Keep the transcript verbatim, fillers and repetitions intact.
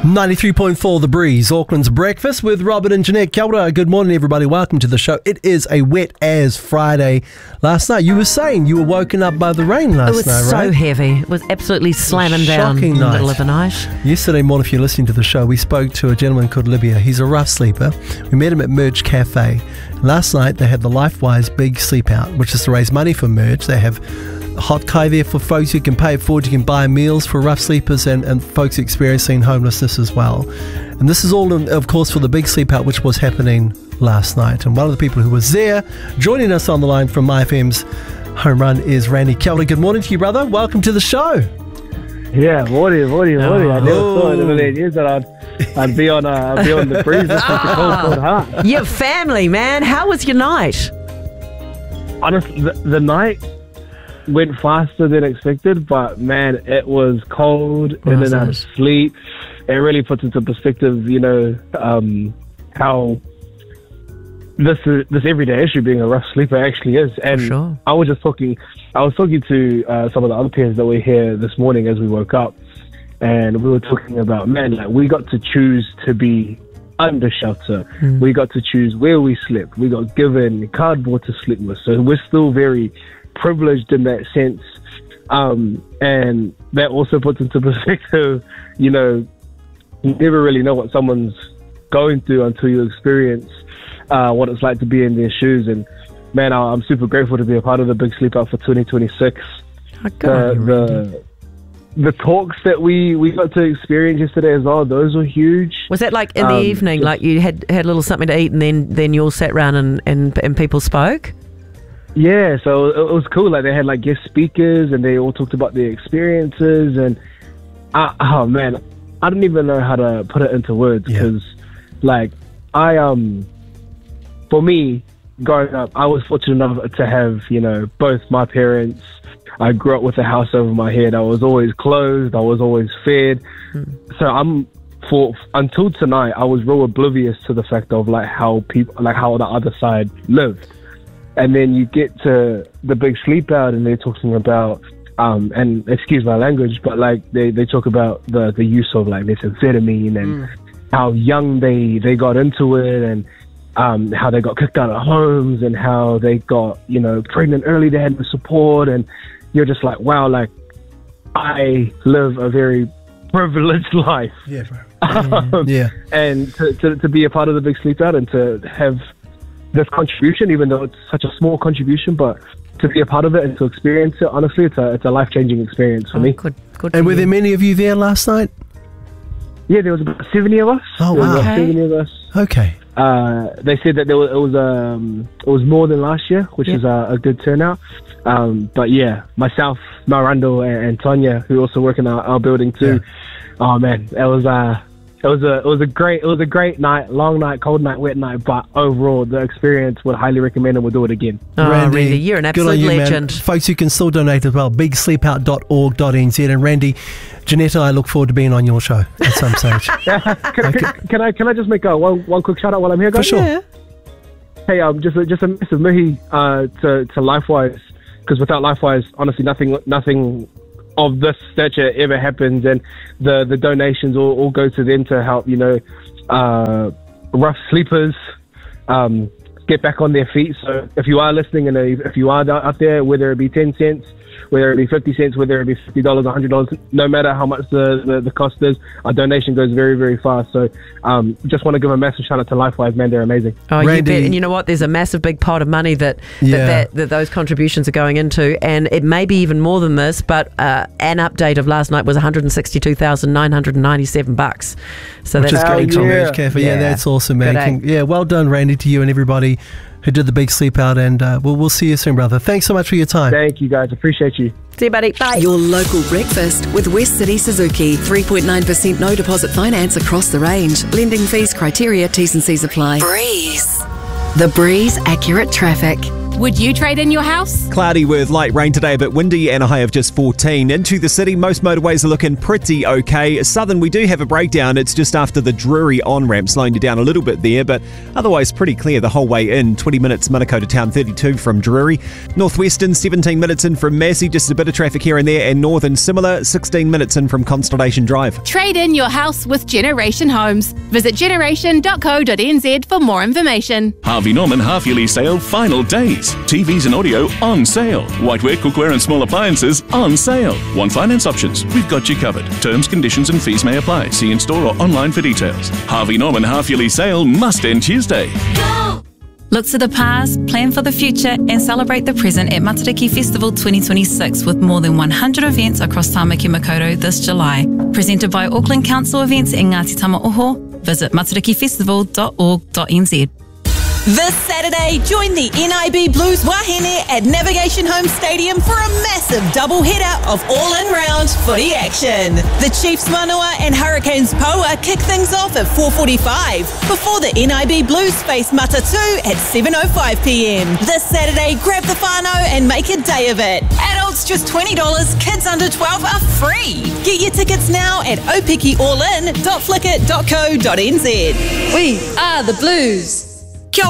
ninety-three point four The Breeze, Auckland's breakfast with Robert and Jeanette. Kia ora. Good morning, everybody. Welcome to the show. It is a wet as Friday. Last night, you were saying you were woken up by the rain last night, right? It was night, so right? heavy. It was absolutely slamming down in the night. middle of the night. Yesterday morning, if you're listening to the show, we spoke to a gentleman called Libya. He's a rough sleeper. We met him at Merge Cafe. Last night, they had the LifeWise Big Sleep Out, which is to raise money for Merge. They have hot kai there for folks who can pay it forward. You can buy meals for rough sleepers and, and folks experiencing homelessness as well. And this is all, in, of course, for the Big Sleep Out, which was happening last night. And one of the people who was there, joining us on the line from My F M's Home Run, is Randy. Kia ora. Good morning to you, brother. Welcome to the show. Yeah, morning, morning, morning. I never thought in a million years that I'd, I'd be on uh, I'd be on the breeze with such a cold, cold heart. Your family, man. How was your night? Honestly, the, the night went faster than expected, but man, it was cold, in and out of sleep. It really puts into perspective, you know, um, how this this everyday issue being a rough sleeper actually is. And sure. I was just talking, I was talking to uh, some of the other peers that were here this morning as we woke up, and we were talking about, man, like we got to choose to be under shelter. Mm. We got to choose where we slept. We got given cardboard to sleep with, so we're still very privileged in that sense, um, and that also puts into perspective, you know, you never really know what someone's going through until you experience uh, what it's like to be in their shoes. And man, I'm super grateful to be a part of the Big Sleep Out for twenty twenty-six. Oh, God, the, the, the talks that we, we got to experience yesterday as well, those were huge. Was that like in the um, evening, like you had, had a little something to eat and then, then you all sat around and, and, and people spoke? Yeah, so it was cool. Like they had like guest speakers, and they all talked about their experiences. And I, oh man, I don't even know how to put it into words because, yeah. like, I um, for me, growing up, I was fortunate enough to have, you know, both my parents. I grew up with a house over my head. I was always clothed. I was always fed. Mm. So I'm for until tonight, I was real oblivious to the fact of like how people, like how the other side lived. And then you get to the Big Sleep Out, and they're talking about, um, and excuse my language, but like they, they talk about the, the use of like methamphetamine and mm. how young they, they got into it, and um, how they got kicked out of homes, and how they got, you know, pregnant early, they had no support. And you're just like, wow, like I live a very privileged life. Yeah, bro. um, yeah. And to, to, to be a part of the Big Sleep Out and to have this contribution, even though it's such a small contribution, but to be a part of it and to experience it, honestly, it's a, it's a life-changing experience for oh, me. Good, good and were you. there many of you there last night? Yeah, there was about seventy of us. Oh, there wow. was about Okay. seventy of us. Okay. Uh, they said that there was, it was um, it was more than last year, which yep. is a, a good turnout. Um, but yeah, myself, Marando, and, and Tonya, who also work in our, our building too. Yeah. Oh man, it was uh, it was a it was a great it was a great night, long night, cold night, wet night. But overall, the experience would highly recommend, and we'll do it again. Oh, Randy, Randy, you're an good on absolute you, legend. Man. Folks, you can still donate as well. big sleep out dot org dot n z. And Randy, Jeanette and I look forward to being on your show at some stage. can, okay. can, can I can I just make a one one quick shout out while I'm here, guys? For sure. Yeah. Hey, um, just a, just a massive mihi uh, to to LifeWise, because without LifeWise, honestly, nothing nothing of this stature ever happens, and the the donations all, all go to them to help, you know, uh, rough sleepers um, get back on their feet. So if you are listening, and if you are out there, whether it be ten cents, whether it be fifty cents, whether it be fifty dollars, one hundred dollars, no matter how much the, the, the cost is, our donation goes very, very fast. So um, just want to give a massive shout out to LifeWise, man. They're amazing. Oh, you Randy, bet. And you know what? There's a massive big pot of money that Yeah. that, that that those contributions are going into, and it may be even more than this. But uh, an update of last night was one hundred sixty-two thousand nine hundred ninety-seven bucks. So Which that's is great. great. Yeah. Yeah. Cafe. Yeah, Yeah. that's awesome, man. Good, eh? Can, yeah, well done, Randy, to you and everybody who did the Big Sleep Out. And uh, we'll, we'll see you soon, brother. Thanks so much for your time. Thank you, guys. Appreciate you. See you, buddy. Bye. Your local breakfast with West City Suzuki. three point nine percent no deposit finance across the range. Lending fees, criteria, T's and C's apply. Breeze. The Breeze Accurate Traffic. Would you trade in your house? Cloudy with light rain today, a bit windy and a high of just fourteen. Into the city, most motorways are looking pretty okay. Southern, we do have a breakdown. It's just after the Drury on-ramp, slowing you down a little bit there, but otherwise pretty clear the whole way in. twenty minutes Manukau to town, thirty-two from Drury. Northwestern, seventeen minutes in from Massey, just a bit of traffic here and there, and Northern similar, sixteen minutes in from Constellation Drive. Trade in your house with Generation Homes. Visit generation dot co dot n z for more information. Harvey Norman half-yearly sale final days. T Vs and audio on sale. Whiteware, cookware and small appliances on sale. Want finance options? We've got you covered. Terms, conditions and fees may apply. See in-store or online for details. Harvey Norman half-yearly sale must end Tuesday. Go! Look to the past, plan for the future and celebrate the present at Matariki Festival twenty twenty-six with more than one hundred events across Tāmaki Makaurau this July. Presented by Auckland Council Events and Ngāti Tamaoho. Visit matariki festival dot org dot n z. This Saturday, join the N I B Blues Wahine at Navigation Home Stadium for a massive double-header of all-in-round footy action. The Chiefs Manawa and Hurricanes Poa kick things off at four forty-five before the N I B Blues face Matatu at seven oh five p m. This Saturday, grab the whānau and make a day of it. Adults just twenty dollars, kids under twelve are free. Get your tickets now at opiki all in dot flickr dot co dot n z. We are the Blues.